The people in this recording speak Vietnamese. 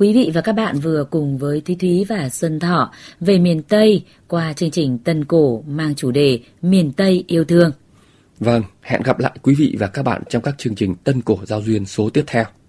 Quý vị và các bạn vừa cùng với Thúy Thúy và Xuân Thọ về miền Tây qua chương trình Tân Cổ mang chủ đề Miền Tây yêu thương. Vâng, hẹn gặp lại quý vị và các bạn trong các chương trình Tân Cổ giao duyên số tiếp theo.